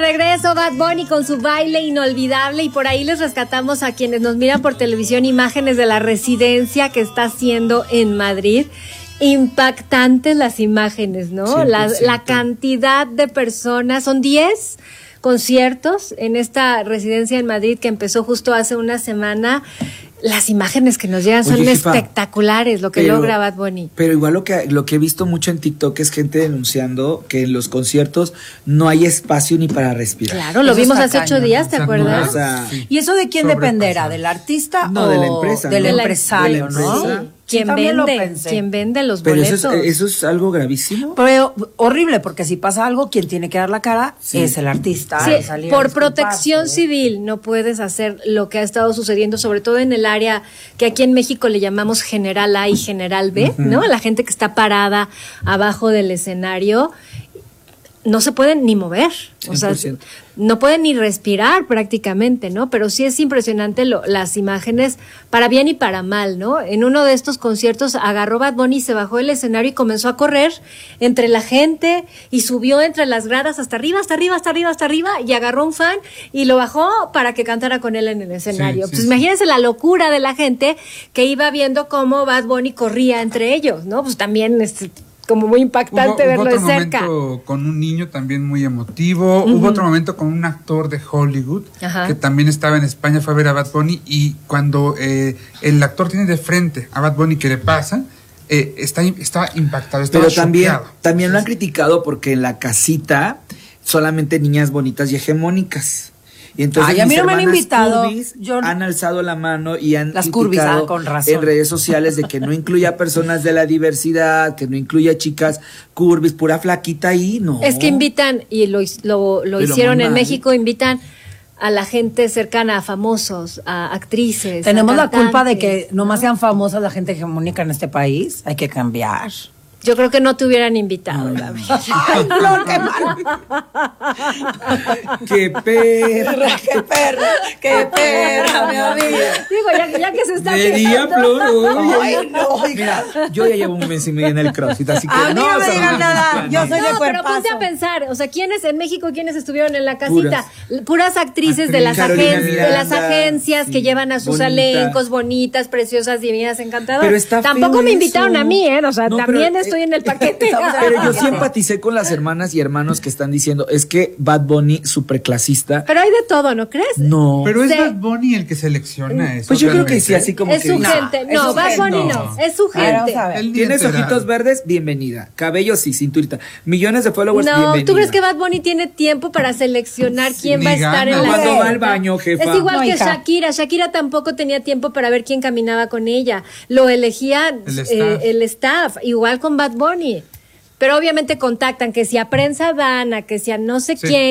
regreso, Bad Bunny con su baile inolvidable, y por ahí les rescatamos a quienes nos miran por televisión imágenes de la residencia que está haciendo en Madrid. Impactantes las imágenes, ¿no? La cantidad de personas, son 10 conciertos en esta residencia en Madrid que empezó justo hace una semana. Las imágenes que nos llegan son espectaculares, lo que logra Bad Bunny. Pero igual lo que he visto mucho en TikTok es gente denunciando que en los conciertos no hay espacio ni para respirar. Claro, lo vimos hace 8 días, ¿te acuerdas? O sea, ¿y eso de quién dependerá? ¿Del artista o de la empresa? Del empresario, ¿no? Sí. ¿Quién vende los boletos? Pero eso es algo gravísimo. Pero horrible, porque si pasa algo, quien tiene que dar la cara es el artista. Sí, por protección civil no puedes hacer lo que ha estado sucediendo, sobre todo en el área que aquí en México le llamamos General A y General B, ¿no? La gente que está parada abajo del escenario no se pueden ni mover, 100%. O sea, no pueden ni respirar prácticamente, ¿no? Pero sí es impresionante las imágenes, para bien y para mal, ¿no? En uno de estos conciertos agarró Bad Bunny, se bajó del escenario y comenzó a correr entre la gente y subió entre las gradas hasta arriba, y agarró un fan y lo bajó para que cantara con él en el escenario. Pues imagínense la locura de la gente que iba viendo cómo Bad Bunny corría entre ellos, ¿no? Pues también como muy impactante verlo de cerca. Hubo otro momento con un niño también muy emotivo. Hubo otro momento con un actor de Hollywood que también estaba en España, fue a ver a Bad Bunny, y cuando el actor tiene de frente a Bad Bunny, ¿qué le pasa? Estaba impactado, estaba Pero también lo han criticado porque en la casita solamente niñas bonitas y hegemónicas. Y entonces a mí no me han invitado. Han alzado la mano y han las criticado con razón en redes sociales de que no incluya personas de la diversidad, que no incluya chicas curvis, pura flaquita ahí, no. Es que invitan, y lo hicieron en México, invitan a la gente cercana, a famosos, a actrices. Tenemos la culpa de que nomás sean famosas la gente hegemónica en este país. Hay que cambiar. Yo creo que no te hubieran invitado. Ay, Flor, qué mal. Qué perra, qué perra, mi amiga. Digo, ya que se está quedando. Flor. Ay, no. Mira, yo ya llevo un mes y medio en el CrossFit, así que a mí no me digan nada. Yo soy de cuerpazo. Pero ponte a pensar, o sea, ¿quiénes en México estuvieron en la casita? Puras actrices de las agencias que llevan a sus elencos, bonitas, preciosas, divinas, encantadoras. Tampoco me invitaron a mí, o sea, también estoy en el paquete. Pero yo sí empaticé con las hermanas y hermanos que están diciendo, es que Bad Bunny superclasista. Pero hay de todo, ¿no crees? No. Pero es Bad Bunny el que selecciona eso. Pues yo creo que sí, así como es que... su gente. No, Bad Bunny no, es su gente. ¿Tienes ojitos verdes? Bienvenida. Cabello sí, cinturita. Millones de followers, bienvenida. No, ¿tú crees que Bad Bunny tiene tiempo para seleccionar quién va a estar en la cuando va al baño, jefa? Es igual que Shakira. Shakira tampoco tenía tiempo para ver quién caminaba con ella. Lo elegía el staff. Igual con Bad Bunny. Pero obviamente contactan que si a Prensa Dana, que si a no sé quién.